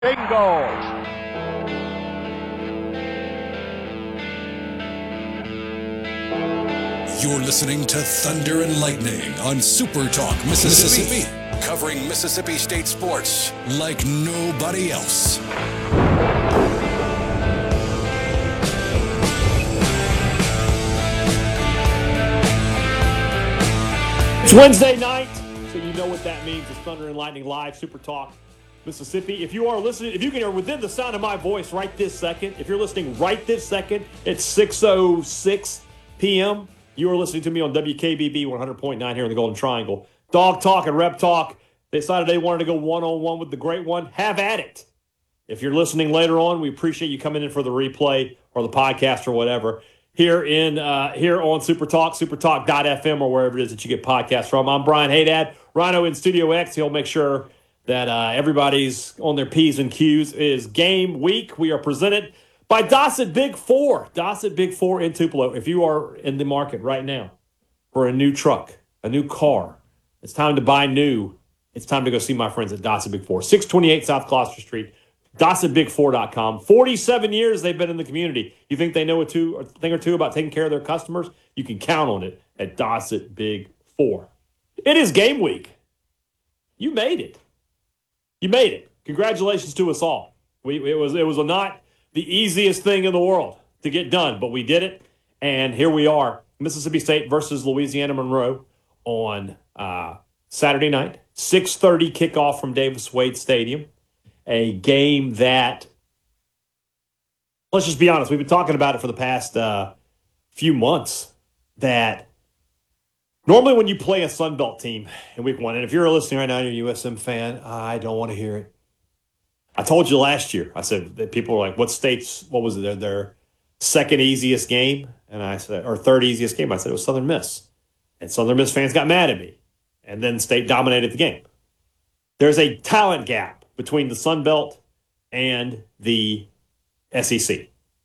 Bingo! You're listening to Thunder and Lightning on Super Talk Mississippi, covering Mississippi State sports like nobody else. It's Wednesday night, so you know what that means. It's Thunder and Lightning Live, Super Talk Mississippi. If you are listening, if you can, are within the sound of my voice right this second, if you're listening right this second, it's 6:06 p.m. You are listening to me on WKBB 100.9 here in the Golden Triangle. Dog Talk and Rep Talk. They decided they wanted to go one-on-one with the great one. Have at it. If you're listening later on, we appreciate you coming in for the replay or the podcast or whatever. Here on Super Talk, supertalk.fm, or wherever it is that you get podcasts from. I'm Brian Haydad, Rhino in Studio X. He'll make sure that everybody's on their P's and Q's. It is game week. We are presented by Dossett Big Four. Dossett Big Four in Tupelo. If you are in the market right now for a new truck, a new car, it's time to buy new. It's time to go see my friends at Dossett Big Four. 628 South Gloucester Street. DossettBig4.com. 47 years they've been in the community. You think they know a thing or two about taking care of their customers? You can count on it at Dossett Big 4. It is game week. You made it. You made it. Congratulations to us all. It was not the easiest thing in the world to get done, but we did it. And here we are, Mississippi State versus Louisiana Monroe on Saturday night. 6:30 kickoff from Davis Wade Stadium. A game that, let's just be honest, we've been talking about it for the past few months, that normally when you play a Sun Belt team in week one, and if you're listening right now, you're a USM fan, I don't want to hear it. I told you last year, I said that people were like, what was it, their second easiest game? And I said, or third easiest game. I said it was Southern Miss. And Southern Miss fans got mad at me. And then State dominated the game. There's a talent gap between the Sun Belt and the SEC.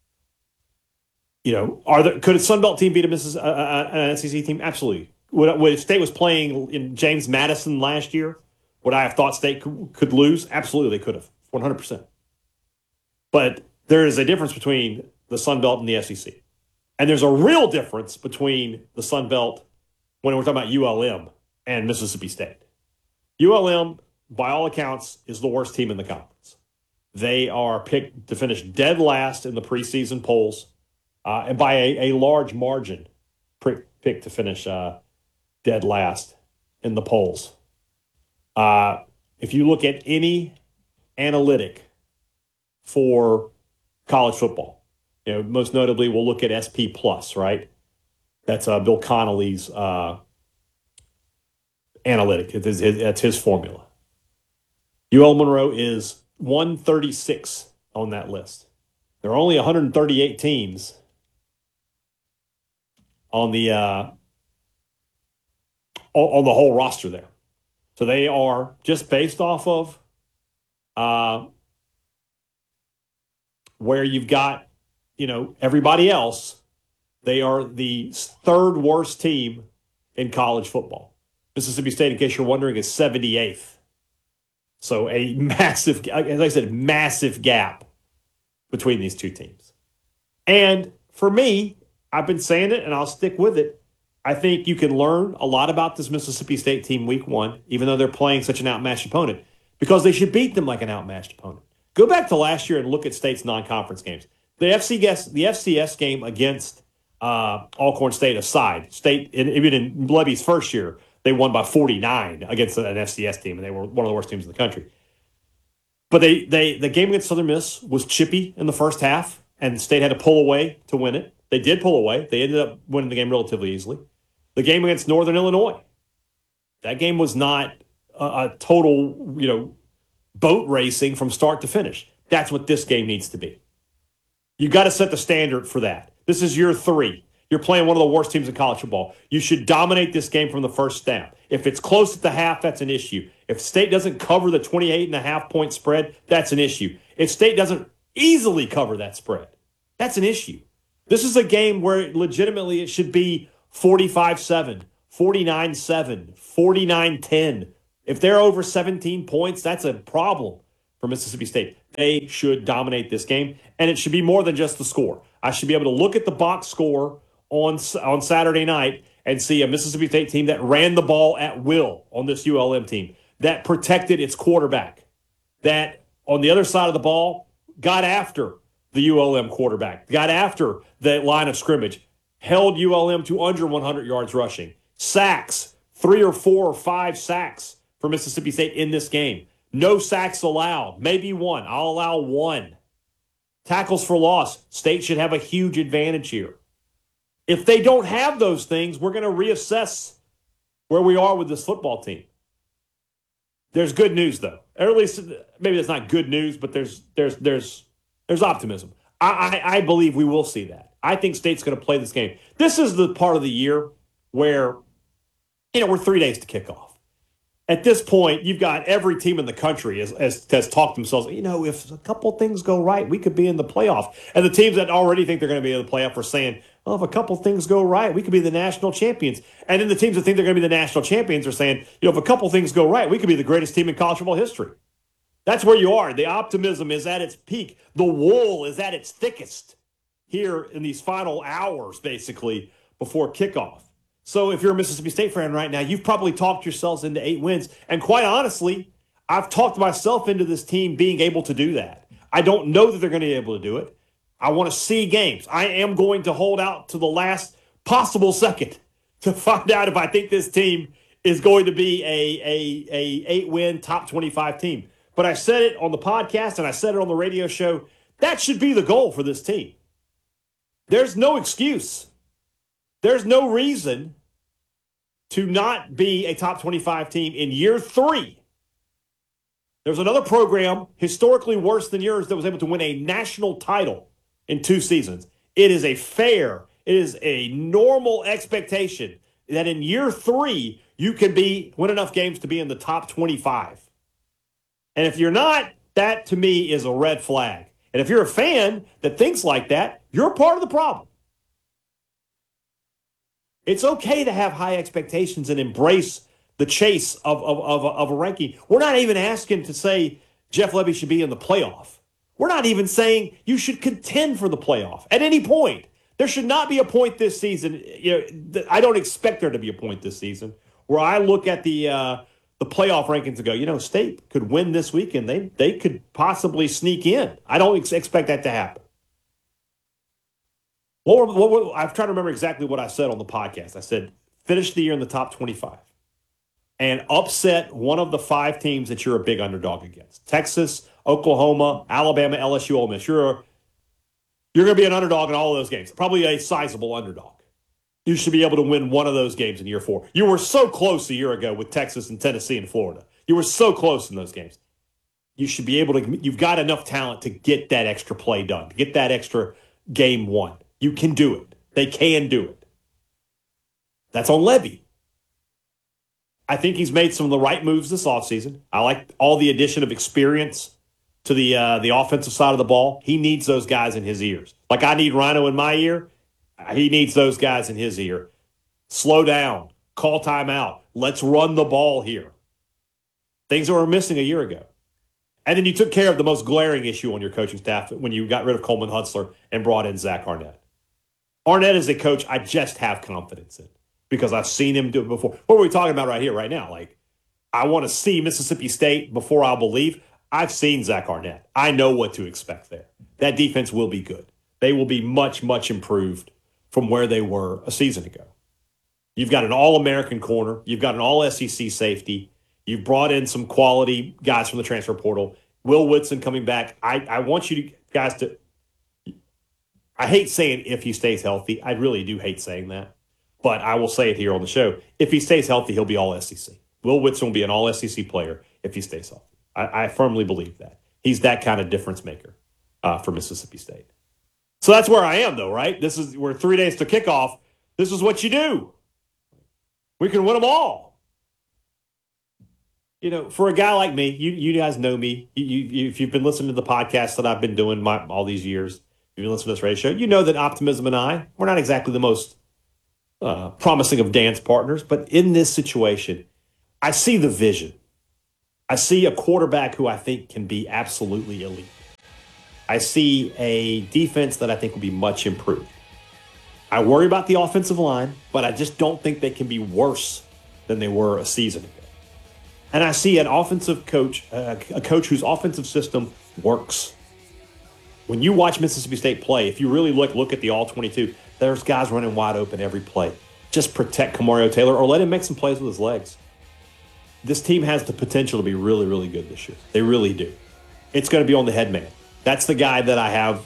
You know, could a Sun Belt team beat an SEC team? Absolutely. If State was playing in James Madison last year, would I have thought State could lose? Absolutely, they could have, 100%. But there is a difference between the Sun Belt and the SEC. And there's a real difference between the Sun Belt when we're talking about ULM and Mississippi State. ULM, by all accounts, is the worst team in the conference. They are picked to finish dead last in the preseason polls, and by a large margin, picked to finish dead last in the polls. If you look at any analytic for college football, you know, most notably, we'll look at SP Plus, right? That's Bill Connolly's analytic. That's his formula. UL Monroe is 136 on that list. There are only 138 teams on the whole roster there. So they are just based off of where you've got, you know, everybody else. They are the third worst team in college football. Mississippi State, in case you're wondering, is 78th. So a massive, as I said, massive gap between these two teams. And for me, I've been saying it and I'll stick with it. I think you can learn a lot about this Mississippi State team week one, even though they're playing such an outmatched opponent, because they should beat them like an outmatched opponent. Go back to last year and look at State's non-conference games. The FCS game against Alcorn State aside, State, even in Lebby's first year, they won by 49 against an FCS team, and they were one of the worst teams in the country. But the game against Southern Miss was chippy in the first half, and State had to pull away to win it. They did pull away. They ended up winning the game relatively easily. The game against Northern Illinois, that game was not a total, you know, boat racing from start to finish. That's what this game needs to be. You got to set the standard for that. This is year 3. You're playing one of the worst teams in college football. You should dominate this game from the first snap. If it's close at the half, that's an issue. If State doesn't cover the 28.5-point spread, that's an issue. If State doesn't easily cover that spread, that's an issue. This is a game where legitimately it should be 45-7, 49-7, 49-10. If they're over 17 points, that's a problem for Mississippi State. they should dominate this game, and it should be more than just the score. I should be able to look at the box score on Saturday night and see a Mississippi State team that ran the ball at will on this ULM team, that protected its quarterback, that on the other side of the ball got after the ULM quarterback, got after the line of scrimmage, held ULM to under 100 yards rushing. Sacks, 3 or 4 or 5 sacks for Mississippi State in this game. No sacks allowed, maybe 1. I'll allow 1. Tackles for loss, State should have a huge advantage here. If they don't have those things, we're going to reassess where we are with this football team. There's good news, though. Or at least, maybe that's not good news, but there's optimism. I believe we will see that. I think State's going to play this game. This is the part of the year where, we're 3 days to kick off. At this point, you've got every team in the country has talked themselves, if a couple things go right, we could be in the playoff. And the teams that already think they're going to be in the playoff are saying, well, if a couple things go right, we could be the national champions. And then the teams that think they're going to be the national champions are saying, if a couple things go right, we could be the greatest team in college football history. That's where you are. The optimism is at its peak. The wool is at its thickest here in these final hours, basically, before kickoff. So if you're a Mississippi State fan right now, you've probably talked yourselves into 8 wins. And quite honestly, I've talked myself into this team being able to do that. I don't know that they're going to be able to do it. I want to see games. I am going to hold out to the last possible second to find out if I think this team is going to be a 8-win, top 25 team. But I said it on the podcast and I said it on the radio show. That should be the goal for this team. There's no excuse. There's no reason to not be a top 25 team in year 3. There's another program historically worse than yours that was able to win a national title in 2 seasons. It is a normal expectation that in year 3, you can win enough games to be in the top 25. And if you're not, that to me is a red flag. And if you're a fan that thinks like that, you're part of the problem. It's okay to have high expectations and embrace the chase of a ranking. We're not even asking to say Jeff Lebby should be in the playoff. We're not even saying you should contend for the playoff at any point. There should not be a point this season. I don't expect there to be a point this season where I look at the playoff rankings and go, State could win this weekend. They could possibly sneak in. I don't expect that to happen. I'm trying to remember exactly what I said on the podcast. I said, finish the year in the top 25 and upset one of the 5 teams that you're a big underdog against. Texas, Oklahoma, Alabama, LSU, Ole Miss. You're going to be an underdog in all of those games, probably a sizable underdog. You should be able to win one of those games in year 4. You were so close a year ago with Texas and Tennessee and Florida. You were so close in those games. You should be able to, you've got enough talent to get that extra play done, to get that extra game won. You can do it. They can do it. That's on Lebby. I think he's made some of the right moves this offseason. I like all the addition of experience to the offensive side of the ball. He needs those guys in his ears. Like I need Rhino in my ear. He needs those guys in his ear. Slow down. Call timeout. Let's run the ball here. Things that were missing a year ago. And then you took care of the most glaring issue on your coaching staff when you got rid of Coleman Hutzler and brought in Zach Arnett. Arnett is a coach I just have confidence in because I've seen him do it before. What are we talking about right here, right now? Like, I want to see Mississippi State before I'll believe. I've seen Zach Arnett. I know what to expect there. That defense will be good. They will be much, much improved from where they were a season ago. You've got an All-American corner. You've got an All-SEC safety. You've brought in some quality guys from the transfer portal. Will Whitson coming back. I want you guys to – I hate saying if he stays healthy. I really do hate saying that. But I will say it here on the show. If he stays healthy, he'll be All-SEC. Will Whitson will be an All-SEC player if he stays healthy. I firmly believe that. He's that kind of difference maker for Mississippi State. So that's where I am, though, right? We're 3 days to kickoff. This is what you do. We can win them all. For a guy like me, you guys know me. If you've been listening to the podcast that I've been doing all these years, if you've been listening to this radio show, you know that Optimism and I, we're not exactly the most promising of dance partners, but in this situation, I see the vision. I see a quarterback who I think can be absolutely elite. I see a defense that I think will be much improved. I worry about the offensive line, but I just don't think they can be worse than they were a season ago. And I see an offensive coach, a coach whose offensive system works. When you watch Mississippi State play, if you really look at the all-22, there's guys running wide open every play. Just protect Kamario Taylor or let him make some plays with his legs. This team has the potential to be really, really good this year. They really do. It's going to be on the head man. That's the guy that I have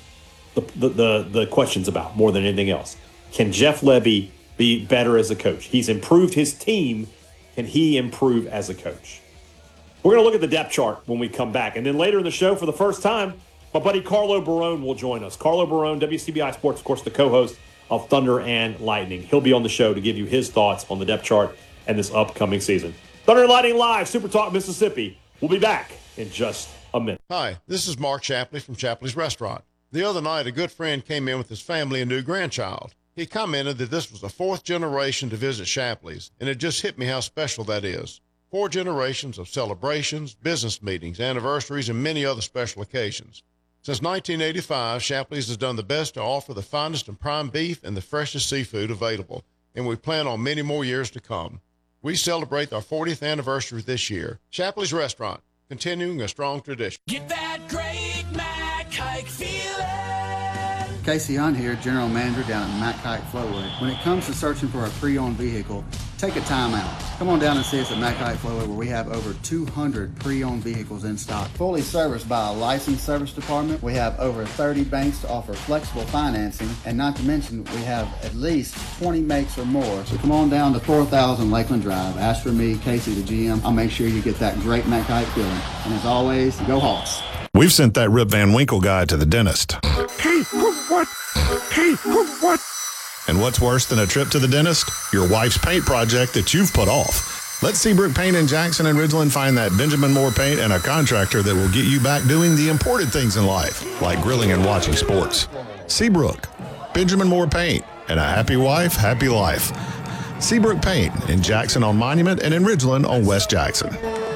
the questions about more than anything else. Can Jeff Lebby be better as a coach? He's improved his team. Can he improve as a coach? We're going to look at the depth chart when we come back. And then later in the show, for the first time, my buddy Carlo Barone will join us. Carlo Barone, WCBI Sports, of course, the co-host of Thunder and Lightning. He'll be on the show to give you his thoughts on the depth chart and this upcoming season. Thunder and Lightning Live, Super Talk Mississippi. We'll be back in just a minute. Hi, this is Mark Shapley from Shapley's Restaurant. The other night, a good friend came in with his family and new grandchild. He commented that this was the fourth generation to visit Shapley's, and it just hit me how special that is. 4 generations of celebrations, business meetings, anniversaries, and many other special occasions. Since 1985, Shapley's has done the best to offer the finest and prime beef and the freshest seafood available, and we plan on many more years to come. We celebrate our 40th anniversary this year. Shapley's Restaurant, continuing a strong tradition. Get that great Mac Hike feeling. Casey Hunt here, General Manager down at Mac Hike Flowway. When it comes to searching for a pre-owned vehicle, take a time out. Come on down and see us at Mac Hike Flowway, where we have over 200 pre-owned vehicles in stock. Fully serviced by a licensed service department. We have over 30 banks to offer flexible financing, and not to mention, we have at least 20 makes or more. So come on down to 4000 Lakeland Drive. Ask for me, Casey, the GM. I'll make sure you get that great Mac Hike feeling. And as always, go Hawks. We've sent that Rip Van Winkle guy to the dentist. Hey, what? Hey, what? And what's worse than a trip to the dentist? Your wife's paint project that you've put off. Let Seabrook Paint in Jackson and Ridgeland find that Benjamin Moore Paint and a contractor that will get you back doing the important things in life, like grilling and watching sports. Seabrook, Benjamin Moore Paint, and a happy wife, happy life. Seabrook Paint in Jackson on Monument and in Ridgeland on West Jackson.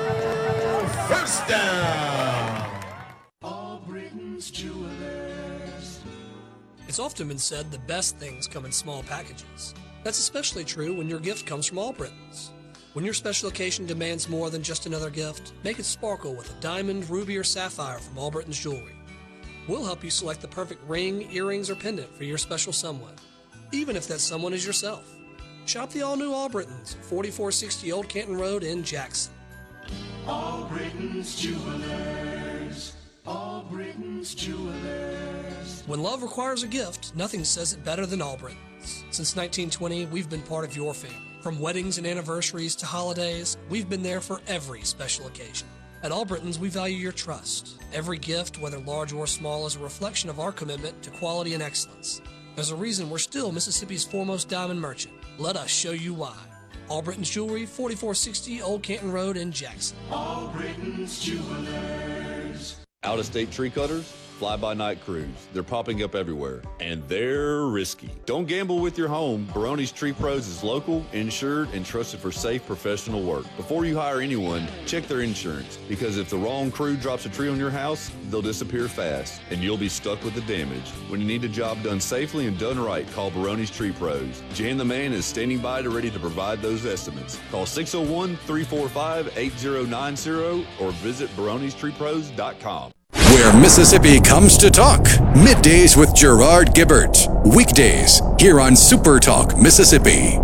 First down. All Britain's Jewelers. It's often been said the best things come in small packages. That's especially true when your gift comes from Albritton's. When your special occasion demands more than just another gift, make it sparkle with a diamond, ruby, or sapphire from Albritton's Jewelry. We'll help you select the perfect ring, earrings, or pendant for your special someone, even if that someone is yourself. Shop the all-new Albritton's, 4460 Old Canton Road in Jackson. All Britain's Jewelers. All Britain's Jewelers. When love requires a gift, nothing says it better than Albritton's. Since 1920, we've been part of your family. From weddings and anniversaries to holidays, we've been there for every special occasion. At Albritton's, we value your trust. Every gift, whether large or small, is a reflection of our commitment to quality and excellence. There's a reason we're still Mississippi's foremost diamond merchant. Let us show you why. Albritton's Jewelry, 4460 Old Canton Road in Jackson. All Britain's Jewelers. Out-of-state tree cutters, fly-by-night crews. They're popping up everywhere, and they're risky. Don't gamble with your home. Baroni's Tree Pros is local, insured, and trusted for safe professional work. Before you hire anyone, check their insurance, because if the wrong crew drops a tree on your house, they'll disappear fast, and you'll be stuck with the damage. When you need a job done safely and done right, call Baroni's Tree Pros. Jan the Man is standing by to ready to provide those estimates. Call 601-345-8090 or visit baronistreepros.com. Where Mississippi comes to talk. Middays with Gerard Gibbert. Weekdays here on Super Talk Mississippi.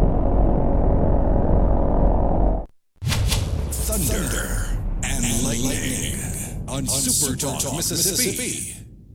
Thunder and Lightning on Super Talk Mississippi.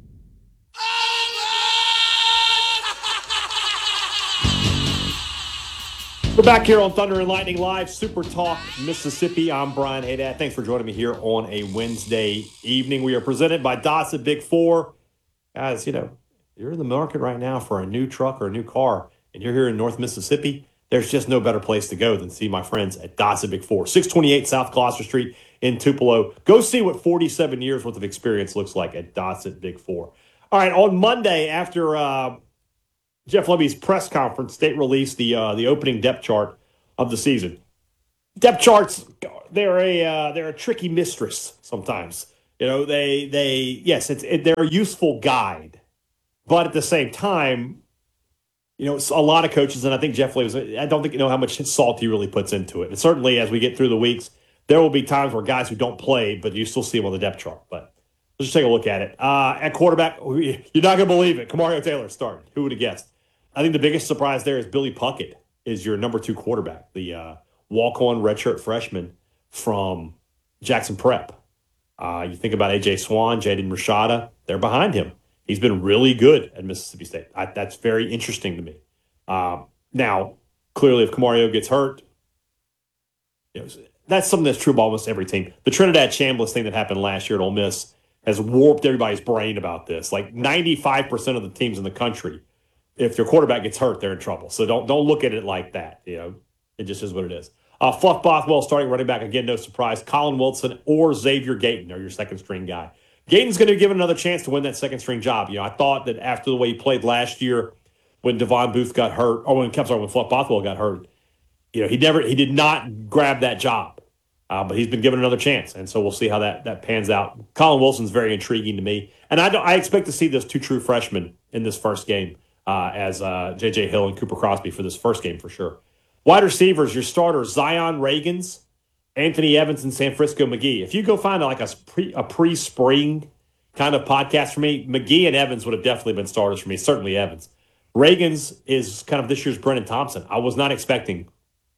We're back here on Thunder and Lightning Live, Super Talk Mississippi. I'm Brian Haydad. Thanks for joining me here on a Wednesday evening. We are presented by Dodson Big Four. Guys, you know, you're in the market right now for a new truck or a new car, and you're here in North Mississippi, there's just no better place to go than see my friends at Dodson Big Four, 628 South Gloucester Street in Tupelo. Go see what 47 years worth of experience looks like at Dodson Big Four. All right, on Monday, after Jeff Lebby's press conference, State released the opening depth chart of the season. Depth charts, they're a tricky mistress sometimes. Yes, they're a useful guide, but at the same time, a lot of coaches, and I think Jeff Lee I don't think you know how much salt he really puts into it. And certainly as we get through the weeks, there will be times where guys who don't play, but you still see them on the depth chart. But let's just take a look at it. At quarterback, you're not going to believe it. Kamario Taylor started. Who would have guessed? I think the biggest surprise there is Billy Puckett is your number 2 quarterback, the walk-on redshirt freshman from Jackson Prep. You think about A.J. Swan, Jaden Rashada, they're behind him. He's been really good at Mississippi State. That's very interesting to me. Now, clearly, if Kamario gets hurt, that's something that's true of almost every team. The Trinidad Chambliss thing that happened last year at Ole Miss has warped everybody's brain about this. Like 95% of the teams in the country, if their quarterback gets hurt, they're in trouble. So don't look at it like that. It just is what it is. Fluff Bothwell starting running back again, no surprise. Colin Wilson or Xavier Gayton are your second string guy. Gayton's going to give another chance to win that second string job. I thought that after the way he played last year, when Devon Booth got hurt, or when Fluff Bothwell got hurt, he did not grab that job. But he's been given another chance, and so we'll see how that pans out. Colin Wilson's very intriguing to me, and I expect to see those 2 true freshmen in this first game as J.J. Hill and Cooper Crosby for this first game for sure. Wide receivers, your starters, Zion Reagans, Anthony Evans, and San Francisco McGee. If you go find a pre-spring kind of podcast for me, McGee and Evans would have definitely been starters for me, certainly Evans. Reagans is kind of this year's Brennan Thompson. I was not expecting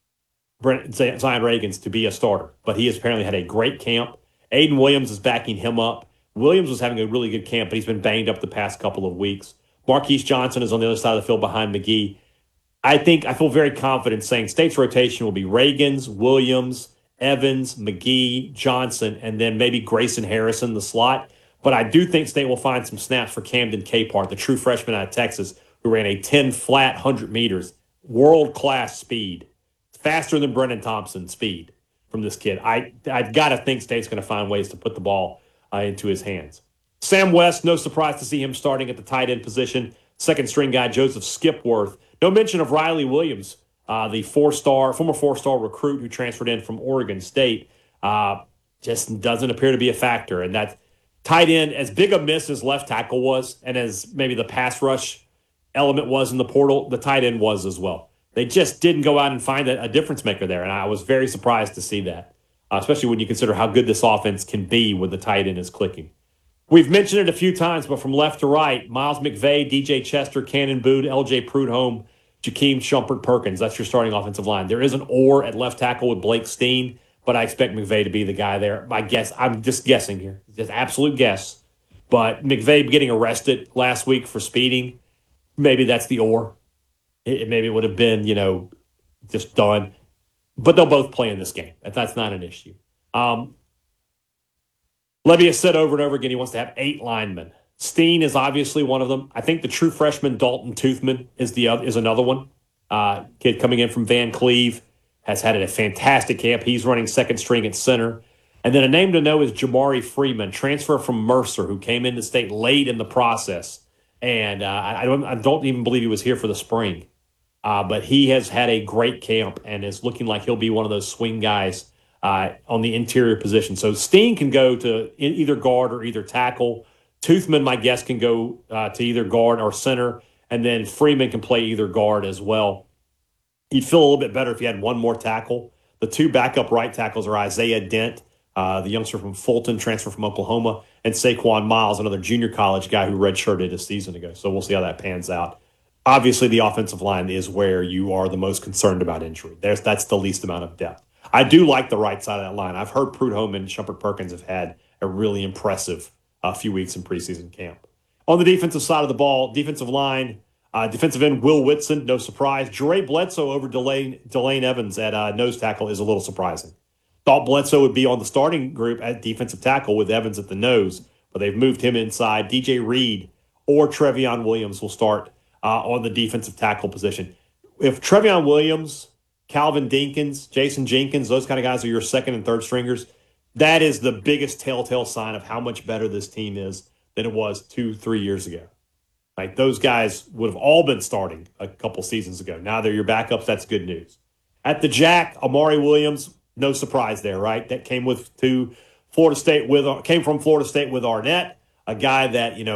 Zion Reagans to be a starter, but he has apparently had a great camp. Aiden Williams is backing him up. Williams was having a really good camp, but he's been banged up the past couple of weeks. Marquise Johnson is on the other side of the field behind McGee. I feel very confident saying State's rotation will be Reagans, Williams, Evans, McGee, Johnson, and then maybe Grayson Harrison, the slot. But I do think State will find some snaps for Camden Capehart, the true freshman out of Texas, who ran a 10 flat 100 meters, world-class speed. Faster than Brennan Thompson speed from this kid. I've got to think State's going to find ways to put the ball into his hands. Sam West, no surprise to see him starting at the tight end position. Second string guy, Joseph Skipworth. No mention of Riley Williams, the former four-star recruit who transferred in from Oregon State. Just doesn't appear to be a factor. And that tight end, as big a miss as left tackle was, and as maybe the pass rush element was in the portal, the tight end was as well. They just didn't go out and find a difference maker there, and I was very surprised to see that, especially when you consider how good this offense can be when the tight end is clicking. We've mentioned it a few times, but from left to right, Miles McVay, DJ Chester, Cannon Boone, LJ Prudhomme, Jakeem Shumpert-Perkins. That's your starting offensive line. There is an or at left tackle with Blake Steen, but I expect McVay to be the guy there. My guess, I'm just guessing here, just absolute guess, but McVay getting arrested last week for speeding, maybe that's the or. Maybe it would have been, just done. But they'll both play in this game. That's not an issue. Levy has said over and over again he wants to have 8 linemen. Steen is obviously one of them. I think the true freshman Dalton Toothman is another one. Kid coming in from Van Cleve has had a fantastic camp. He's running second string at center. And then a name to know is Jamari Freeman, transfer from Mercer, who came into State late in the process. And I don't even believe he was here for the spring. But he has had a great camp and is looking like he'll be one of those swing guys on the interior position. So Steen can go to either guard or either tackle. Toothman, my guess, can go to either guard or center. And then Freeman can play either guard as well. You'd feel a little bit better if you had one more tackle. The 2 backup right tackles are Isaiah Dent, the youngster from Fulton, transfer from Oklahoma, and Saquon Miles, another junior college guy who redshirted a season ago. So we'll see how that pans out. Obviously, the offensive line is where you are the most concerned about injury. That's the least amount of depth. I do like the right side of that line. I've heard Prudhomme and Shumpert-Perkins have had a really impressive few weeks in preseason camp. On the defensive side of the ball, defensive line, defensive end Will Whitson, no surprise. Jere Bledsoe over Delane Evans at nose tackle is a little surprising. Thought Bledsoe would be on the starting group at defensive tackle with Evans at the nose, but they've moved him inside. DJ Reed or Trevion Williams will start on the defensive tackle position. If Trevion Williams, Calvin Dinkins, Jason Jenkins, those kind of guys are your second and third stringers, that is the biggest telltale sign of how much better this team is than it was 2-3 years ago. Like those guys would have all been starting a couple seasons ago. Now they're your backups. That's good news. At the jack, Amari Williams, no surprise there, right? That came with 2 came from Florida State with Arnett, a guy that,